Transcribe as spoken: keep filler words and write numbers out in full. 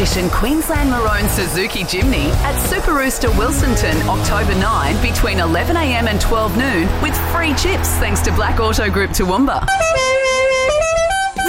edition Queensland Maroon Suzuki Jimny at Super Rooster Wilsonton, October ninth, between eleven a m and twelve noon, with free chips thanks to Black Auto Group Toowoomba.